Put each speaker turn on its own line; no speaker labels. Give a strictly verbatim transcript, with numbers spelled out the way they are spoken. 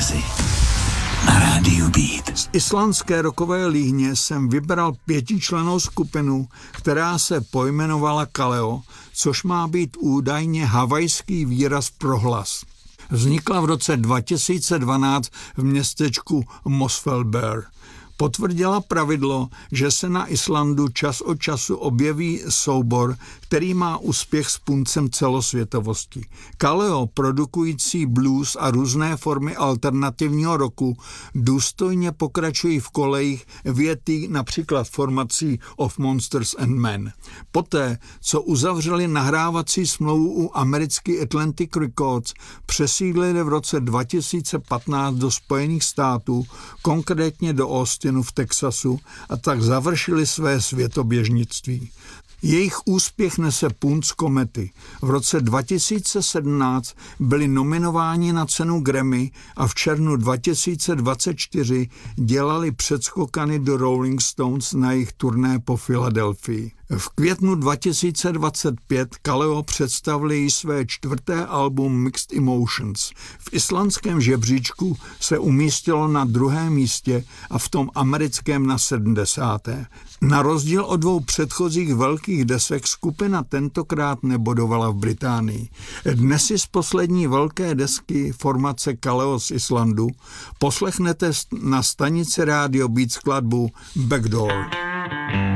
Jazzy na rádiu Beat.
Z islandské rockové líhně jsem vybral pětičlennou skupinu, která se pojmenovala Kaleo, což má být údajně havajský výraz pro hlas. Vznikla v roce dva tisíce dvanáct v městečku Mosfellsbær. Potvrdila pravidlo, že se na Islandu čas od času objeví soubor, který má úspěch s puncem celosvětovosti. Kaleo, produkující blues a různé formy alternativního rocku, důstojně pokračují v kolejích větý například formací Of Monsters and Men. Poté, co uzavřeli nahrávací smlouvu u americký Atlantic Records, přesídlili v roce dva tisíce patnáct do Spojených států, konkrétně do Austinu v Texasu, a tak završili své světoběžnictví. Jejich úspěch nese punc komety. V roce dva tisíce sedmnáct byli nominováni na cenu Grammy a v červnu dva tisíce dvacet čtyři dělali předskokany do Rolling Stones na jejich turné po Filadelfii. V květnu dva tisíce dvacet pět Kaleo představili své čtvrté album Mixed Emotions. V islandském žebříčku se umístilo na druhém místě a v tom americkém na sedmdesátém Na rozdíl od dvou předchozích velkých desek skupina tentokrát nebodovala v Británii. Dnes si z poslední velké desky formace Kaleo z Islandu poslechnete na stanici rádio Beat skladbu Backdoor.